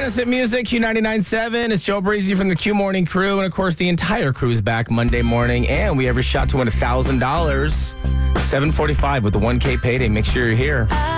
Kiss It Music, Q99.7. It's Joe Breezy from the Q Morning Crew. And, of course, the entire crew is back Monday morning. And we have a shot to win $1,000. 7:45 with the 1K payday. Make sure you're here.